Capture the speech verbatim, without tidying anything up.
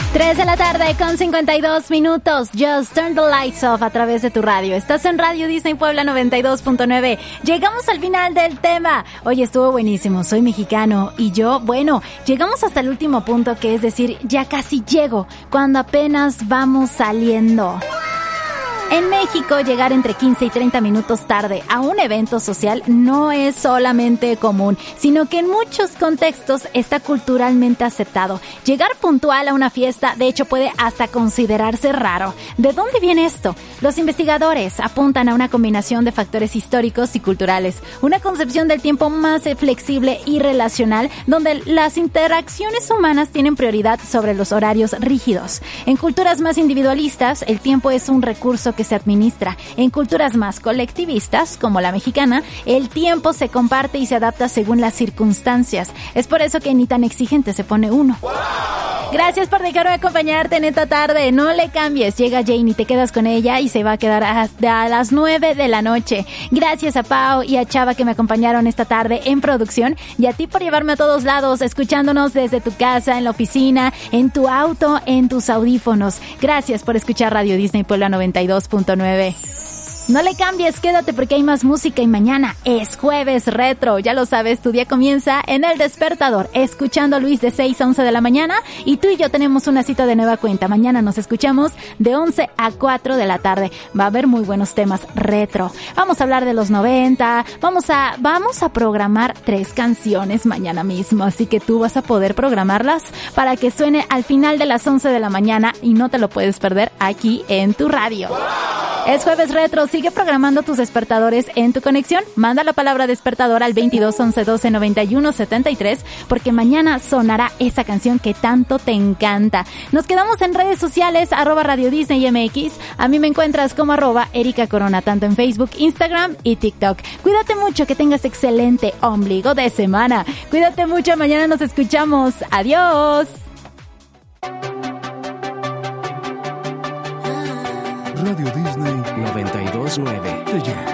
tres de la tarde con cincuenta y dos minutos. Just turn the lights off a través de tu radio. Estás en Radio Disney Puebla noventa y dos punto nueve. Llegamos al final del tema. Oye, estuvo buenísimo. Soy mexicano y yo, bueno, llegamos hasta el último punto, que es decir, ya casi llego, cuando apenas vamos saliendo. En México, llegar entre quince y treinta minutos tarde a un evento social no es solamente común, sino que en muchos contextos está culturalmente aceptado. Llegar puntual a una fiesta, de hecho, puede hasta considerarse raro. ¿De dónde viene esto? Los investigadores apuntan a una combinación de factores históricos y culturales, una concepción del tiempo más flexible y relacional, donde las interacciones humanas tienen prioridad sobre los horarios rígidos. En culturas más individualistas, el tiempo es un recurso que se administra. En culturas más colectivistas, como la mexicana, el tiempo se comparte y se adapta según las circunstancias. Es por eso que ni tan exigente se pone uno. Gracias por dejarme acompañarte en esta tarde. No le cambies. Llega Jane y te quedas con ella y se va a quedar hasta las nueve de la noche. Gracias a Pau y a Chava que me acompañaron esta tarde en producción, y a ti por llevarme a todos lados, escuchándonos desde tu casa, en la oficina, en tu auto, en tus audífonos. Gracias por escuchar Radio Disney Puebla noventa y dos punto nueve. No le cambies, quédate porque hay más música y mañana es Jueves Retro. Ya lo sabes, tu día comienza en El Despertador, escuchando a Luis de seis a once de la mañana, y tú y yo tenemos una cita de nueva cuenta. Mañana nos escuchamos de once a cuatro de la tarde. Va a haber muy buenos temas retro. Vamos a hablar de los noventa, vamos a, vamos a programar tres canciones mañana mismo, así que tú vas a poder programarlas para que suene al final de las once de la mañana y no te lo puedes perder aquí en tu radio. Es Jueves Retro, sigue programando tus despertadores en tu conexión. Manda la palabra despertador al veintidós once doce noventa y uno setenta y tres, porque mañana sonará esa canción que tanto te encanta. Nos quedamos en redes sociales, arroba Radio Disney M X. A mí me encuentras como arroba Erika Corona, tanto en Facebook, Instagram y TikTok. Cuídate mucho, que tengas excelente ombligo de semana. Cuídate mucho, mañana nos escuchamos. Adiós. Radio Disney noventa y dos punto nueve.